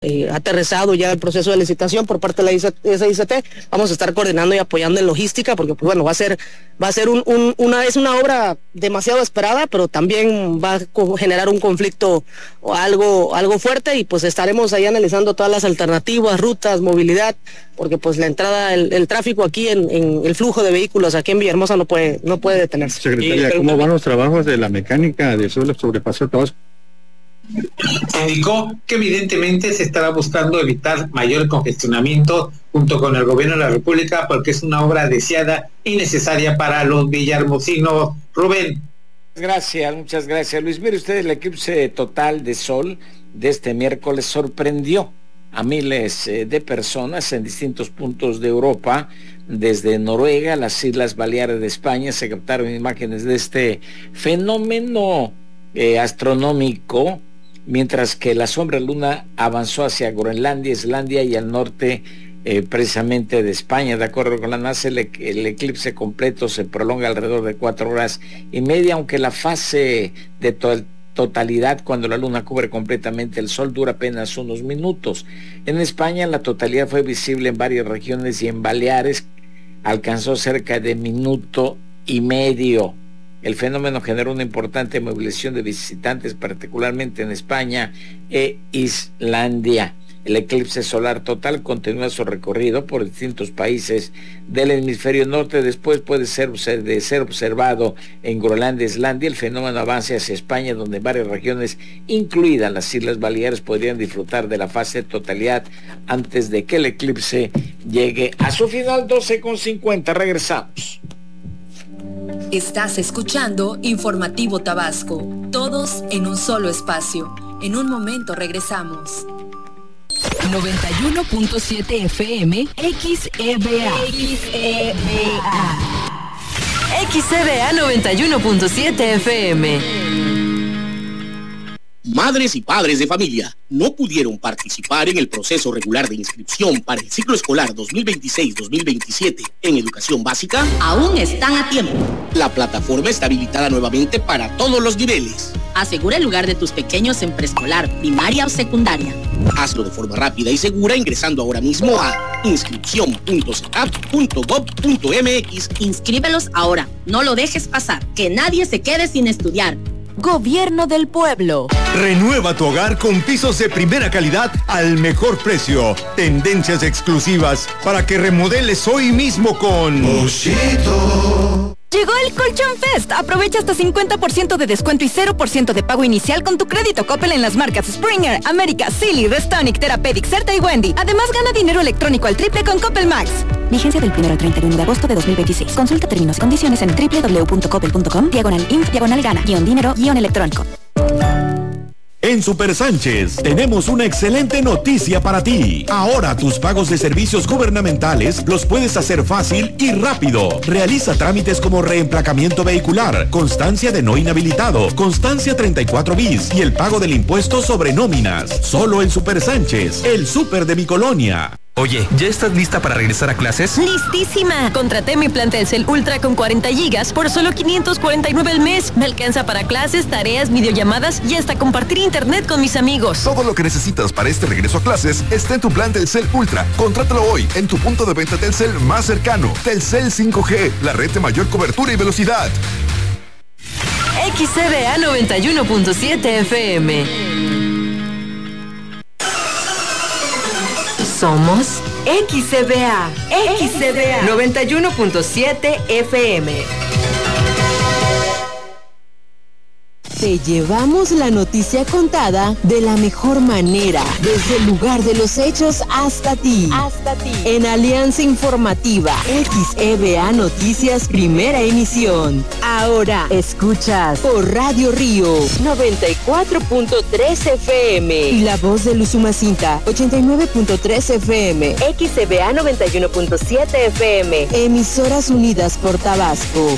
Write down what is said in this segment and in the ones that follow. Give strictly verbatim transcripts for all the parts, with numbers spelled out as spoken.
Eh, aterrizado ya el proceso de licitación por parte de la S I C T, vamos a estar coordinando y apoyando en logística, porque pues bueno, va a ser, va a ser un, un, una, es una obra demasiado esperada, pero también va a generar un conflicto o algo, algo fuerte, y pues estaremos ahí analizando todas las alternativas, rutas, movilidad, porque pues la entrada, el, el tráfico aquí en, en el flujo de vehículos aquí en Villahermosa no puede, no puede detenerse. Secretaria, ¿cómo van los trabajos de la mecánica de sobre sobrepaso Tabasco? Se indicó que evidentemente se estará buscando evitar mayor congestionamiento junto con el gobierno de la República, porque es una obra deseada y necesaria para los villahermosinos. Rubén. Gracias, muchas gracias, Luis. Mire usted, el eclipse total de sol de este miércoles sorprendió a miles de personas en distintos puntos de Europa. Desde Noruega, las Islas Baleares de España, se captaron imágenes de este fenómeno eh, astronómico, mientras que la sombra luna avanzó hacia Groenlandia, Islandia y al norte eh, precisamente de España. De acuerdo con la NASA, el, el eclipse completo se prolonga alrededor de cuatro horas y media, aunque la fase de to totalidad, cuando la luna cubre completamente el sol, dura apenas unos minutos. En España la totalidad fue visible en varias regiones, y en Baleares alcanzó cerca de minuto y medio. El fenómeno generó una importante movilización de visitantes, particularmente en España e Islandia. El eclipse solar total continúa su recorrido por distintos países del hemisferio norte. Después puede ser, de ser observado en Groenlandia, Islandia. El fenómeno avanza hacia España, donde varias regiones, incluidas las Islas Baleares, podrían disfrutar de la fase de totalidad antes de que el eclipse llegue a su final. Doce con cincuenta, regresamos. Estás escuchando Informativo Tabasco, todos en un solo espacio. En un momento regresamos. noventa y uno punto siete F M, X E B A. X E B A. X E B A noventa y uno punto siete F M. Madres y padres de familia no pudieron participar en el proceso regular de inscripción para el ciclo escolar dos mil veintiséis dos mil veintisiete en educación básica. Aún están a tiempo. La plataforma está habilitada nuevamente para todos los niveles. Asegura el lugar de tus pequeños en preescolar, primaria o secundaria. Hazlo de forma rápida y segura ingresando ahora mismo a inscripción punto cetap punto gob punto m x. Inscríbelos ahora. No lo dejes pasar. Que nadie se quede sin estudiar. Gobierno del Pueblo. Renueva tu hogar con pisos de primera calidad al mejor precio. Tendencias exclusivas para que remodeles hoy mismo con Oshito. Llegó el Colchón Fest. Aprovecha hasta cincuenta por ciento de descuento y cero por ciento de pago inicial con tu crédito Coppel en las marcas Springer, América, Silly, Restonic, Therapeutic, Certa y Wendy. Además, gana dinero electrónico al triple con Coppel Max. Vigencia del primero al treinta y uno de agosto de dos mil veintiséis. Consulta términos y condiciones en doble u doble u doble u punto coppel punto com, diagonal inf, diagonal gana, guión dinero, guión electrónico. En Super Sánchez tenemos una excelente noticia para ti. Ahora tus pagos de servicios gubernamentales los puedes hacer fácil y rápido. Realiza trámites como reemplacamiento vehicular, constancia de no inhabilitado, constancia treinta y cuatro bis y el pago del impuesto sobre nóminas. Solo en Super Sánchez, el súper de mi colonia. Oye, ¿ya estás lista para regresar a clases? ¡Listísima! Contraté mi plan Telcel Ultra con cuarenta gigas por solo quinientos cuarenta y nueve al mes. Me alcanza para clases, tareas, videollamadas y hasta compartir internet con mis amigos. Todo lo que necesitas para este regreso a clases está en tu plan Telcel Ultra. Contrátalo hoy en tu punto de venta Telcel más cercano. Telcel cinco G, la red de mayor cobertura y velocidad. X E B A noventa y uno punto siete F M. Somos X E B A, X E B A noventa y uno punto siete F M. Te llevamos la noticia contada de la mejor manera, desde el lugar de los hechos hasta ti. Hasta ti. En Alianza Informativa, X E B A Noticias Primera Emisión. Ahora escuchas por Radio Río noventa y cuatro punto tres F M y La Voz de Usumacinta ochenta y nueve punto tres F M. X E B A noventa y uno punto siete F M. Emisoras unidas por Tabasco.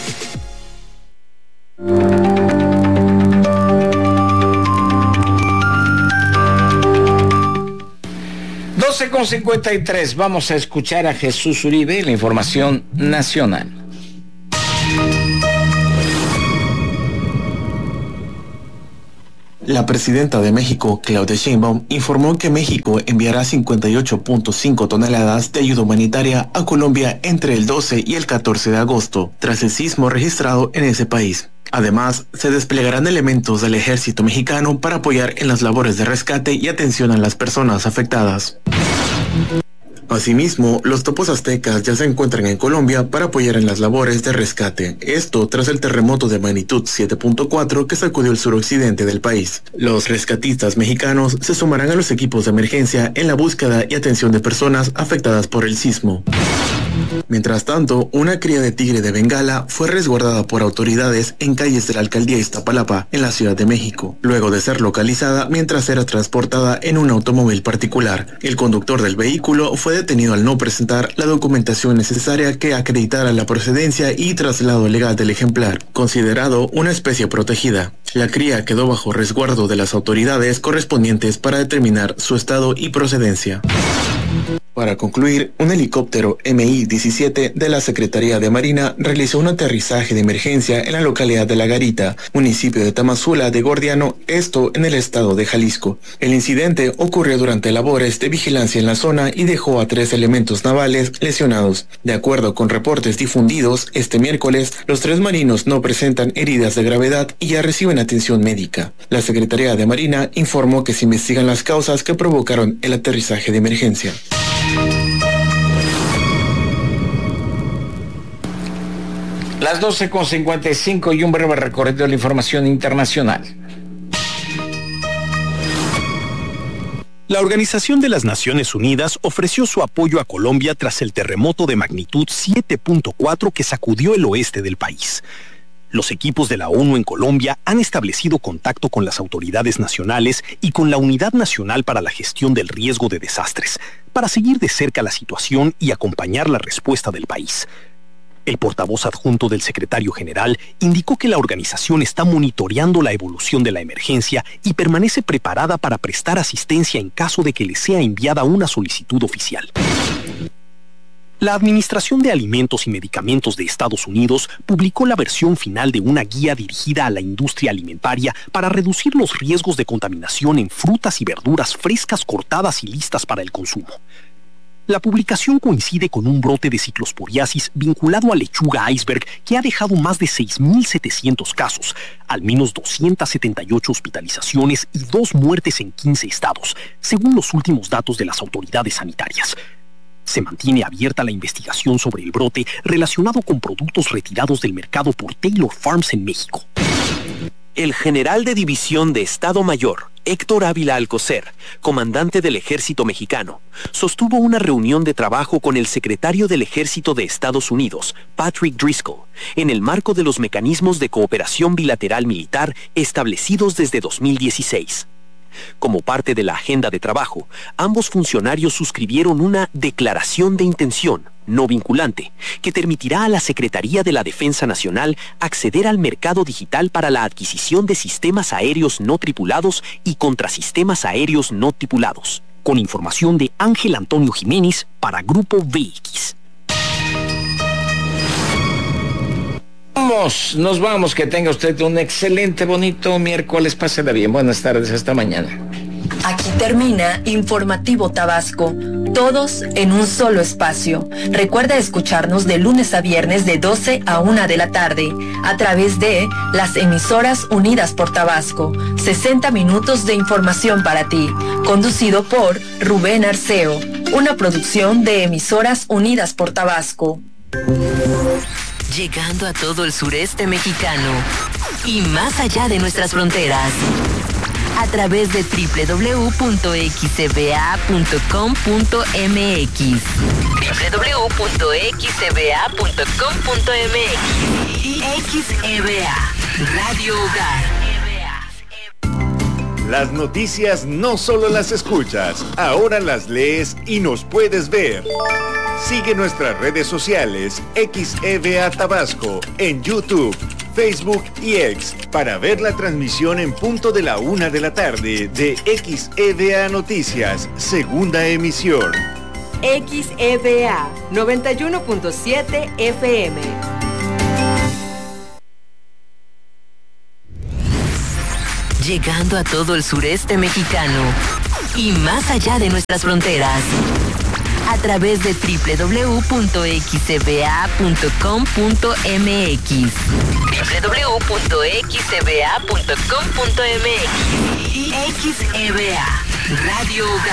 doce con cincuenta y tres, vamos a escuchar a Jesús Uribe, la información nacional. La presidenta de México, Claudia Sheinbaum, informó que México enviará cincuenta y ocho punto cinco toneladas de ayuda humanitaria a Colombia entre el doce y el catorce de agosto, tras el sismo registrado en ese país. Además, se desplegarán elementos del ejército mexicano para apoyar en las labores de rescate y atención a las personas afectadas. Asimismo, los topos aztecas ya se encuentran en Colombia para apoyar en las labores de rescate. Esto tras el terremoto de magnitud siete punto cuatro que sacudió el suroccidente del país. Los rescatistas mexicanos se sumarán a los equipos de emergencia en la búsqueda y atención de personas afectadas por el sismo. Mientras tanto, una cría de tigre de Bengala fue resguardada por autoridades en calles de la alcaldía Iztapalapa, en la Ciudad de México, luego de ser localizada mientras era transportada en un automóvil particular. El conductor del vehículo fue detenido al no presentar la documentación necesaria que acreditara la procedencia y traslado legal del ejemplar, considerado una especie protegida. La cría quedó bajo resguardo de las autoridades correspondientes para determinar su estado y procedencia. Para concluir, un helicóptero M I diecisiete de la Secretaría de Marina realizó un aterrizaje de emergencia en la localidad de La Garita, municipio de Tamazula de Gordiano, esto en el estado de Jalisco. El incidente ocurrió durante labores de vigilancia en la zona y dejó a tres elementos navales lesionados. De acuerdo con reportes difundidos este miércoles, los tres marinos no presentan heridas de gravedad y ya reciben atención médica. La Secretaría de Marina informó que se investigan las causas que provocaron el aterrizaje de emergencia. Las doce con cincuenta y cinco y un breve recorrido de la información internacional. La Organización de las Naciones Unidas ofreció su apoyo a Colombia tras el terremoto de magnitud siete punto cuatro que sacudió el oeste del país. Los equipos de la ONU en Colombia han establecido contacto con las autoridades nacionales y con la Unidad Nacional para la Gestión del Riesgo de Desastres, para seguir de cerca la situación y acompañar la respuesta del país. El portavoz adjunto del secretario general indicó que la organización está monitoreando la evolución de la emergencia y permanece preparada para prestar asistencia en caso de que le sea enviada una solicitud oficial. La Administración de Alimentos y Medicamentos de Estados Unidos publicó la versión final de una guía dirigida a la industria alimentaria para reducir los riesgos de contaminación en frutas y verduras frescas cortadas y listas para el consumo. La publicación coincide con un brote de ciclosporiasis vinculado a lechuga iceberg que ha dejado más de seis mil setecientos casos, al menos doscientas setenta y ocho hospitalizaciones y dos muertes en quince estados, según los últimos datos de las autoridades sanitarias. Se mantiene abierta la investigación sobre el brote relacionado con productos retirados del mercado por Taylor Farms en México. El general de división de Estado Mayor, Héctor Ávila Alcocer, comandante del Ejército Mexicano, sostuvo una reunión de trabajo con el secretario del Ejército de Estados Unidos, Patrick Driscoll, en el marco de los mecanismos de cooperación bilateral militar establecidos desde dos mil dieciséis. Como parte de la agenda de trabajo, ambos funcionarios suscribieron una declaración de intención no vinculante, que permitirá a la Secretaría de la Defensa Nacional acceder al mercado digital para la adquisición de sistemas aéreos no tripulados y contrasistemas aéreos no tripulados. Con información de Ángel Antonio Jiménez para Grupo V X. Vamos, nos vamos, que tenga usted un excelente, bonito miércoles, pásela bien, buenas tardes, hasta mañana. Aquí termina Informativo Tabasco, todos en un solo espacio. Recuerda escucharnos de lunes a viernes de doce a una de la tarde, a través de las emisoras Unidas por Tabasco, sesenta minutos de información para ti, conducido por Rubén Arceo, una producción de Emisoras Unidas por Tabasco. Llegando a todo el sureste mexicano y más allá de nuestras fronteras, a través de doble u doble u doble u punto x e b a punto com punto m x, doble u doble u doble u punto x e b a punto com punto m x y X E B A, Radio Hogar. Las noticias no solo las escuchas, ahora las lees y nos puedes ver. Sigue nuestras redes sociales X E B A Tabasco en YouTube, Facebook y X para ver la transmisión en punto de la una de la tarde de X E B A Noticias, segunda emisión. X E B A noventa y uno punto siete F M. llegando a todo el sureste mexicano y más allá de nuestras fronteras. A través de doble u doble u doble u punto x e v a punto com punto m x. doble u doble u doble u punto x e v a punto com punto m x. X E V A, Radio Hogar.